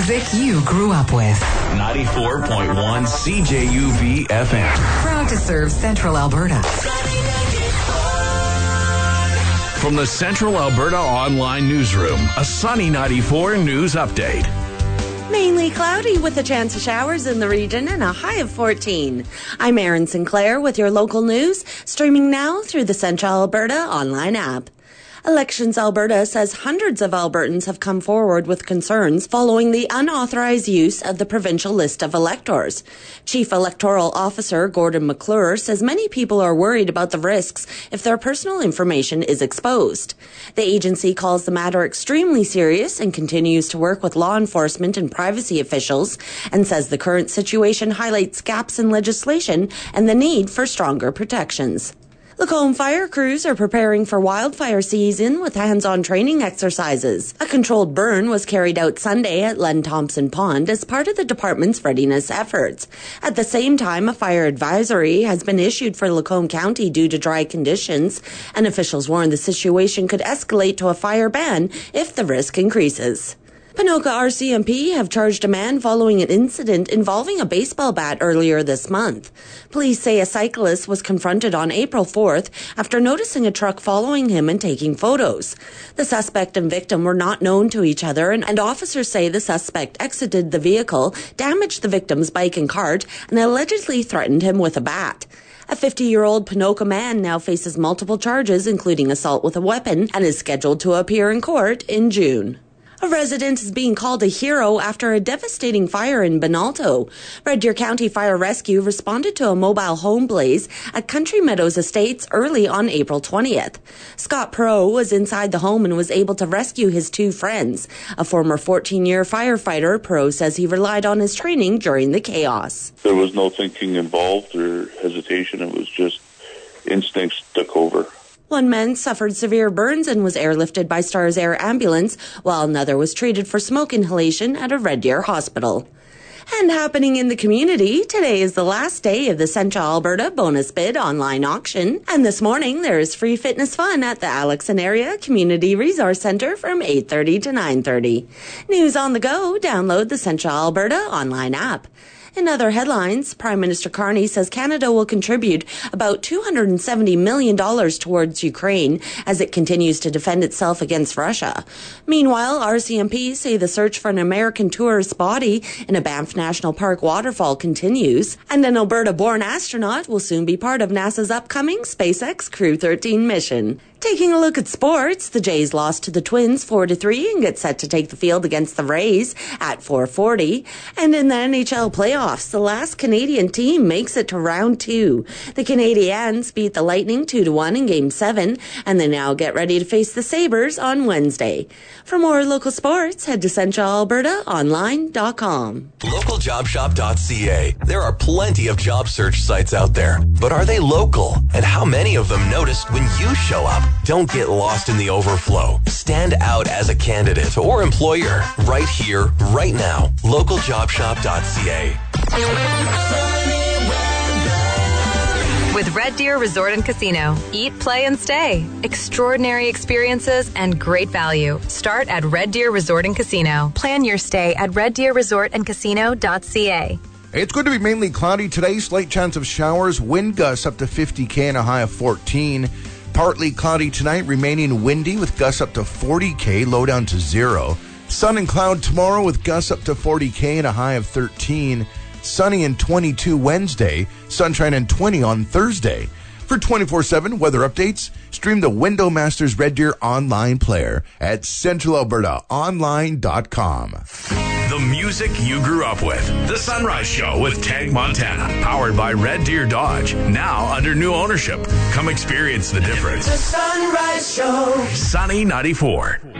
music you grew up with. 94.1 CJUV FM. Proud to serve Central Alberta. From the Central Alberta Online Newsroom, a Sunny 94 news update. Mainly cloudy with a chance of showers in the region and a high of 14. I'm Erin Sinclair with your local news, streaming now through the Central Alberta Online app. Elections Alberta says hundreds of Albertans have come forward with concerns following the unauthorized use of the provincial list of electors. Chief Electoral Officer Gordon McClure says many people are worried about the risks if their personal information is exposed. The agency calls the matter extremely serious and continues to work with law enforcement and privacy officials, and says the current situation highlights gaps in legislation and the need for stronger protections. Lacombe fire crews are preparing for wildfire season with hands-on training exercises. A controlled burn was carried out Sunday at Len Thompson Pond as part of the department's readiness efforts. At the same time, a fire advisory has been issued for Lacombe County due to dry conditions, and officials warn the situation could escalate to a fire ban if the risk increases. Ponoka RCMP have charged a man following an incident involving a baseball bat earlier this month. Police say a cyclist was confronted on April 4th after noticing a truck following him and taking photos. The suspect and victim were not known to each other, and officers say the suspect exited the vehicle, damaged the victim's bike and cart, and allegedly threatened him with a bat. A 50-year-old Ponoka man now faces multiple charges, including assault with a weapon, and is scheduled to appear in court in June. A resident is being called a hero after a devastating fire in Benalto. Red Deer County Fire Rescue responded to a mobile home blaze at Country Meadows Estates early on April 20th. Scott Perot was inside the home and was able to rescue his two friends. A former 14-year firefighter, Perot says he relied on his training during the chaos. There was no thinking involved or hesitation. It was just instincts took over. One man suffered severe burns and was airlifted by Stars Air ambulance, while another was treated for smoke inhalation at a Red Deer hospital. And happening in the community, today is the last day of the Central Alberta Bonus Bid online auction. And this morning, there is free fitness fun at the Alexon Area Community Resource Centre from 8:30 to 9:30. News on the go, download the Central Alberta online app. In other headlines, Prime Minister Carney says Canada will contribute about $270 million towards Ukraine as it continues to defend itself against Russia. Meanwhile, RCMP say the search for an American tourist body in a Banff National Park waterfall continues, and an Alberta-born astronaut will soon be part of NASA's upcoming SpaceX Crew 13 mission. Taking a look at sports, the Jays lost to the Twins 4-3 and get set to take the field against the Rays at 4:40. And in the NHL playoffs, the last Canadian team makes it to round 2. The Canadiens beat the Lightning 2-1 in Game 7, and they now get ready to face the Sabres on Wednesday. For more local sports, head to centralalbertaonline.com. Localjobshop.ca. There are plenty of job search sites out there, but are they local? And how many of them notice when you show up? Don't get lost in the overflow. Stand out as a candidate or employer right here, right now. Localjobshop.ca. With Red Deer Resort and Casino. Eat, play, and stay. Extraordinary experiences and great value. Start at Red Deer Resort and Casino. Plan your stay at reddeerresortandcasino.ca. It's going to be mainly cloudy today. Slight chance of showers. Wind gusts up to 50 km and a high of 14. Partly cloudy tonight, remaining windy with gusts up to 40 km, low down to 0. Sun and cloud tomorrow with gusts up to 40 km and a high of 13. Sunny and 22 Wednesday, sunshine and 20 on Thursday. For 24/7 weather updates, stream the Window Masters Red Deer online player at centralalbertaonline.com. The music you grew up with. The Sunrise Show with Tag Montana. Powered by Red Deer Dodge. Now under new ownership. Come experience the difference. The Sunrise Show. Sunny 94.